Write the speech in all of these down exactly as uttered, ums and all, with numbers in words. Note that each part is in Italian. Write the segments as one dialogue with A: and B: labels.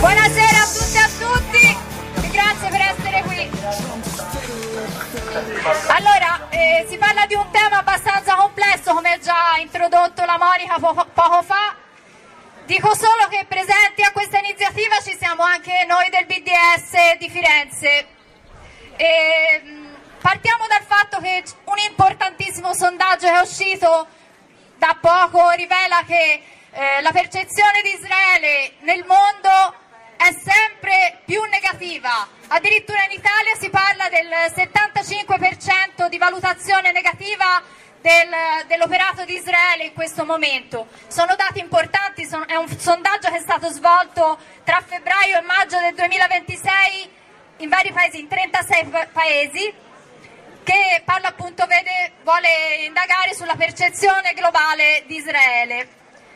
A: Buonasera a tutte e a tutti e grazie per essere qui. Allora, eh, si parla di un tema abbastanza complesso, come ha già introdotto la Monica poco, poco fa. Dico solo che presenti a questa iniziativa ci siamo anche noi del B D S di Firenze. E, mh, partiamo dal fatto che un importantissimo sondaggio che è uscito da poco rivela che eh, la percezione di Israele nel mondo è sempre più negativa. Addirittura in Italia si parla del settantacinque per cento di valutazione negativa del, dell'operato di Israele in questo momento. Sono dati importanti, sono, è un sondaggio che è stato svolto tra febbraio e maggio del duemilaventisei in vari paesi, in trentasei paesi, che parla appunto, vede, vuole indagare sulla percezione globale di Israele.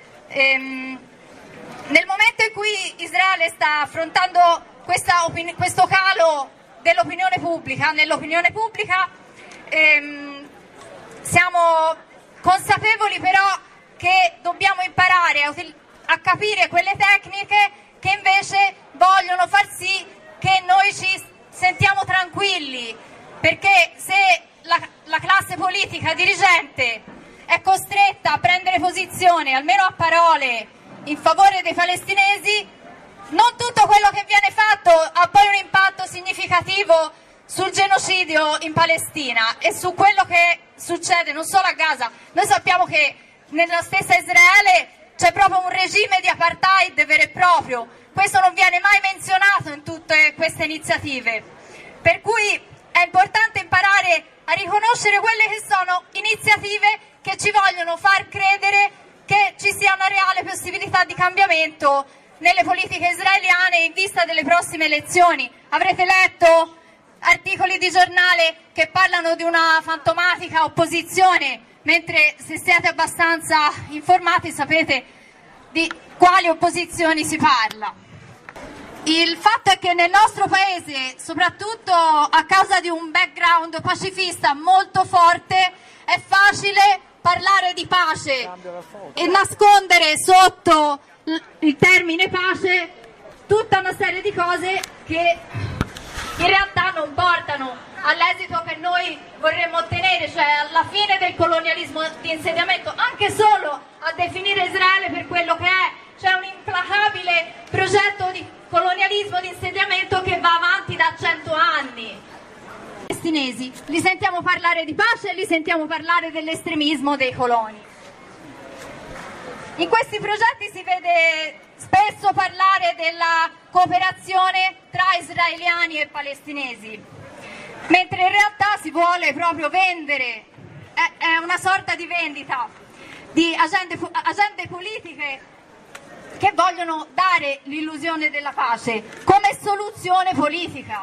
A: Ehm, Nel momento in cui Israele sta affrontando questa questo calo dell'opinione pubblica, nell'opinione pubblica ehm, siamo consapevoli però che dobbiamo imparare a, a capire quelle tecniche che invece vogliono far sì che noi ci sentiamo tranquilli, perché se la, la classe politica dirigente è costretta a prendere posizione, almeno a parole, in favore dei palestinesi, non tutto quello che viene fatto ha poi un impatto significativo sul genocidio in Palestina e su quello che succede non solo a Gaza. Noi sappiamo che nella stessa Israele c'è proprio un regime di apartheid vero e proprio. Questo non viene mai menzionato in tutte queste iniziative, per cui è importante imparare a riconoscere quelle che sono iniziative che ci vogliono far credere che ci sia una reale possibilità di cambiamento nelle politiche israeliane in vista delle prossime elezioni. Avrete letto articoli di giornale che parlano di una fantomatica opposizione, mentre se siete abbastanza informati sapete di quali opposizioni si parla. Il fatto è che nel nostro paese, soprattutto a causa di un background pacifista molto forte, è facile parlare di pace e nascondere sotto il termine pace tutta una serie di cose che in realtà non portano all'esito che noi vorremmo ottenere, cioè alla fine del colonialismo di insediamento, anche solo a definire Israele per quello che è. C'è un implacabile progetto di colonialismo di insediamento che va avanti da cento anni. Palestinesi, li sentiamo parlare di pace e li sentiamo parlare dell'estremismo dei coloni. In questi progetti si vede spesso parlare della cooperazione tra israeliani e palestinesi, mentre in realtà si vuole proprio vendere, è, è una sorta di vendita di agende, agende politiche che vogliono dare l'illusione della pace come soluzione politica.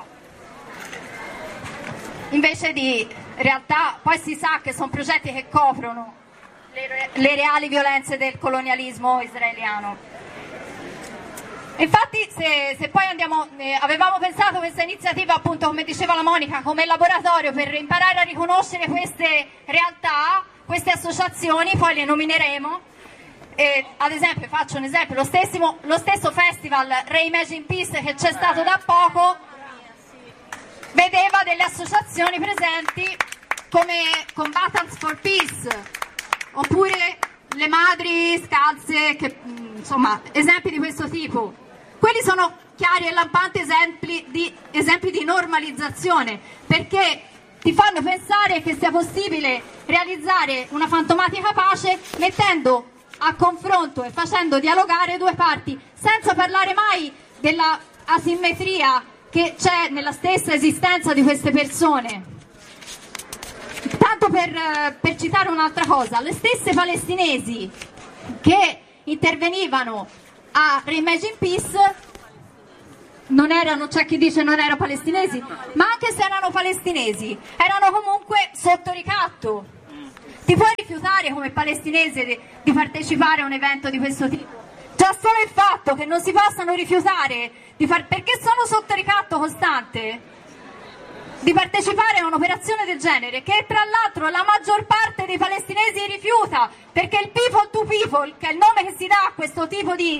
A: Invece di realtà poi si sa che sono progetti che coprono le, le reali violenze del colonialismo israeliano. Infatti se, se poi andiamo, eh, avevamo pensato questa iniziativa appunto, come diceva la Monica, come laboratorio per imparare a riconoscere queste realtà, queste associazioni, poi le nomineremo. Eh, ad esempio, faccio un esempio, lo, stessimo, lo stesso festival Reimagine Peace che c'è stato da poco vedeva delle associazioni presenti come Combatants for Peace oppure le madri scalze, che, insomma, esempi di questo tipo. Quelli sono chiari e lampanti esempi di, esempi di normalizzazione, perché ti fanno pensare che sia possibile realizzare una fantomatica pace mettendo a confronto e facendo dialogare due parti, senza parlare mai della asimmetria che c'è nella stessa esistenza di queste persone. Tanto per, per citare un'altra cosa, le stesse palestinesi che intervenivano a Reimagine Peace non erano, c'è chi dice non erano palestinesi, ma anche se erano palestinesi, erano comunque sotto ricatto. Ti puoi rifiutare come palestinese di, di partecipare a un evento di questo tipo? Già solo il fatto che non si possano rifiutare di far, perché sono sotto ricatto costante, di partecipare a un'operazione del genere, che tra l'altro la maggior parte dei palestinesi rifiuta, perché il people to people, che è il nome che si dà a questo tipo di,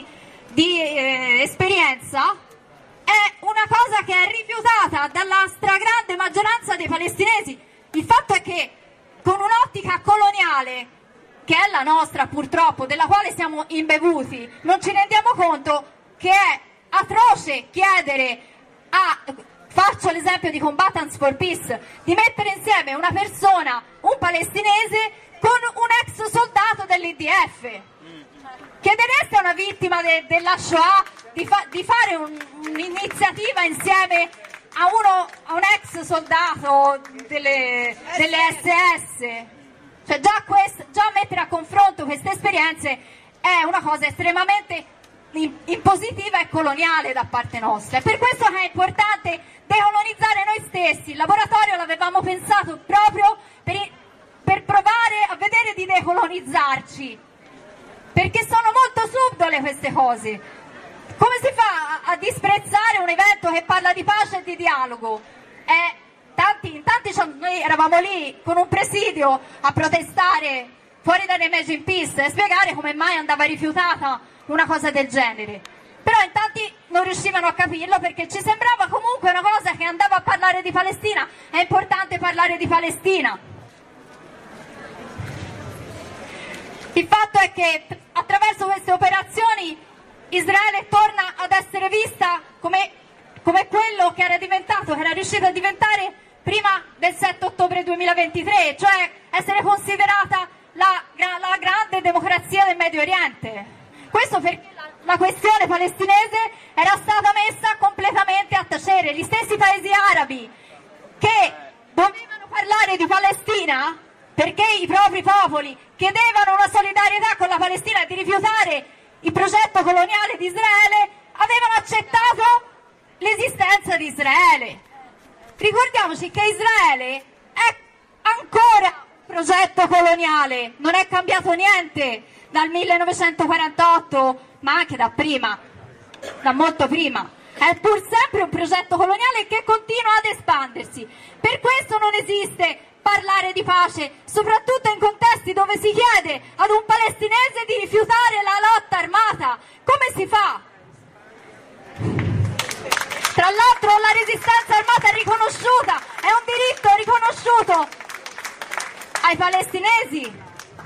A: di eh, esperienza, è una cosa che è rifiutata dalla stragrande maggioranza dei palestinesi. Il fatto è che con un'ottica coloniale, che è la nostra purtroppo, della quale siamo imbevuti, non ci rendiamo conto che è atroce chiedere a, faccio l'esempio di Combatants for Peace, di mettere insieme una persona, un palestinese, con un ex soldato dell'I D F. Chiedereste a una vittima de, della Shoah di, fa, di fare un, un'iniziativa insieme a, uno, a un ex soldato delle, delle S S? Cioè già, quest, già mettere a confronto queste esperienze è una cosa estremamente impositiva e coloniale da parte nostra. È per questo che è importante decolonizzare noi stessi. Il laboratorio l'avevamo pensato proprio per, per provare a vedere di decolonizzarci, perché sono molto subdole queste cose. Come si fa a, a disprezzare un evento che parla di pace e di dialogo? Eh, tanti, tanti, noi eravamo lì con un presidio a protestare fuori dalle Imagine Peace e spiegare come mai andava rifiutata una cosa del genere, però in tanti non riuscivano a capirlo, perché ci sembrava comunque una cosa che andava a parlare di Palestina. È importante parlare di Palestina. Il fatto è che attraverso queste operazioni Israele torna ad essere vista come, come quello che era diventato, che era riuscito a diventare prima del sette ottobre duemilaventitré, cioè essere considerata la, la grande democrazia del Medio Oriente. Questo perché la, la questione palestinese era stata messa completamente a tacere. Gli stessi paesi arabi che dovevano parlare di Palestina perché i propri popoli chiedevano una solidarietà con la Palestina e di rifiutare il progetto coloniale di Israele, avevano accettato l'esistenza di Israele. Ricordiamoci che Israele è ancora un progetto coloniale, non è cambiato niente dal millenovecentoquarantotto, ma anche da prima, da molto prima. È pur sempre un progetto coloniale che continua ad espandersi. Per questo non esiste parlare di pace, soprattutto in contesti dove si chiede ad un palestinese di rifiutare la lotta armata. Come si fa? Tra l'altro la resistenza armata è riconosciuta, è un diritto riconosciuto ai palestinesi.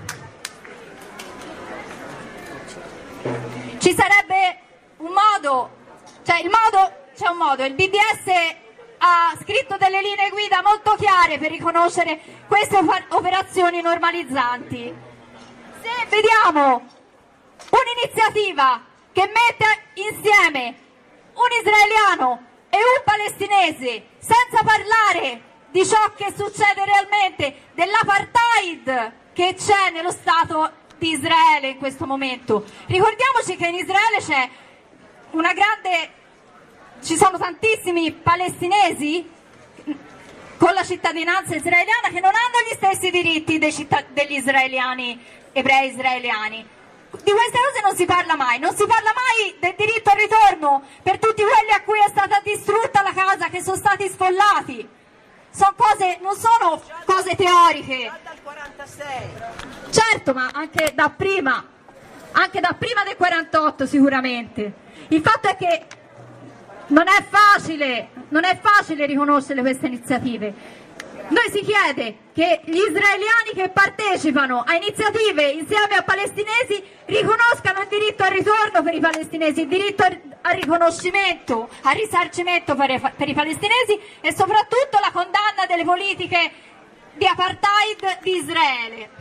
A: Ci sarebbe un modo, cioè il modo, c'è un modo, il B D S ha scritto delle linee guida molto chiare per riconoscere queste operazioni normalizzanti. Se vediamo un'iniziativa che mette insieme un israeliano e un palestinese senza parlare di ciò che succede realmente, dell'apartheid che c'è nello Stato di Israele in questo momento. Ricordiamoci che in Israele c'è una grande, ci sono tantissimi palestinesi con la cittadinanza israeliana che non hanno gli stessi diritti dei cittad- degli israeliani, ebrei israeliani. Di queste cose non si parla mai, non si parla mai del diritto al ritorno per tutti quelli a cui è stata distrutta la casa, che sono stati sfollati. Sono cose, non sono cose teoriche.
B: Dal quarantasei.
A: Certo, ma anche da prima, anche da prima del quarantotto sicuramente. Il fatto è che non è facile, non è facile riconoscere queste iniziative. Noi si chiede che gli israeliani che partecipano a iniziative insieme a palestinesi riconoscano il diritto al ritorno per i palestinesi, il diritto al riconoscimento, al risarcimento per, per i palestinesi e soprattutto la condanna delle politiche di apartheid di Israele.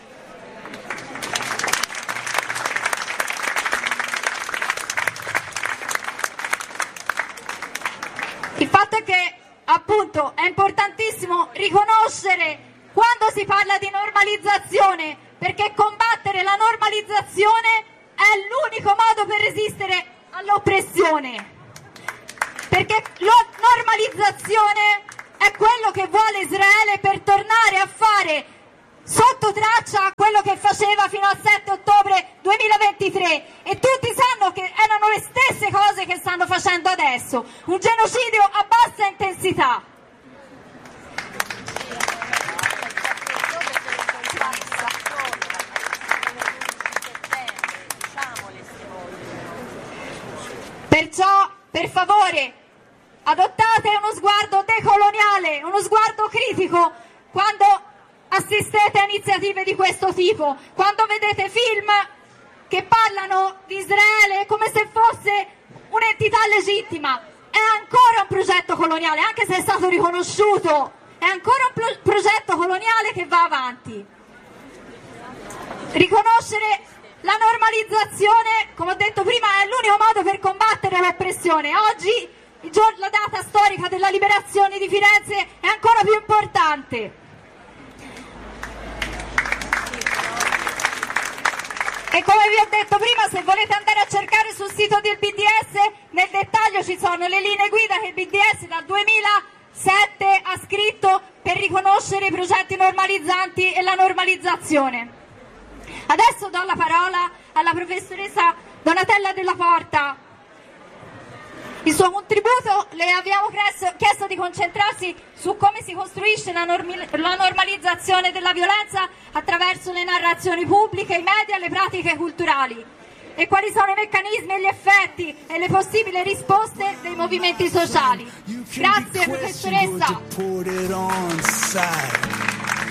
A: Il fatto è che appunto è importantissimo riconoscere quando si parla di normalizzazione, perché combattere la normalizzazione è l'unico modo per resistere all'oppressione, perché la normalizzazione è quello che vuole Israele per tornare a fare sotto traccia quello che faceva fino al sette ottobre duemilaventitré, e tutti sanno che erano le stesse cose che stanno facendo adesso, un genocidio a bassa intensità. per favore, adottate uno sguardo decoloniale, uno sguardo critico quando assistete a iniziative di questo tipo, quando vedete film che parlano di Israele come se fosse un'entità legittima. È ancora un progetto coloniale, anche se è stato riconosciuto, è ancora un pro- progetto coloniale che va avanti. Riconoscere la normalizzazione, come ho detto prima, è l'unico modo per combattere l'oppressione. Oggi, il giorno, la data storica della liberazione di Firenze, è ancora più importante. E come vi ho detto prima, se volete andare a cercare sul sito del B D S, nel dettaglio ci sono le linee guida che il B D S dal duemilasette ha scritto per riconoscere i progetti normalizzanti e la normalizzazione. Adesso do la parola alla professoressa Donatella Della Porta. Il suo contributo, le abbiamo chiesto di concentrarsi su come si costruisce la, normi- la normalizzazione della violenza attraverso le narrazioni pubbliche, i media e le pratiche culturali, e quali sono i meccanismi, gli effetti e le possibili risposte dei movimenti sociali. Grazie professoressa.